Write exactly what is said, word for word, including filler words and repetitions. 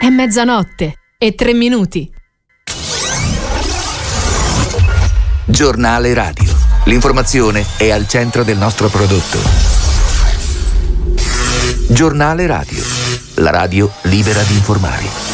È mezzanotte e tre minuti. Giornale radio. L'informazione è al centro del nostro prodotto. Giornale radio. La radio libera di informare.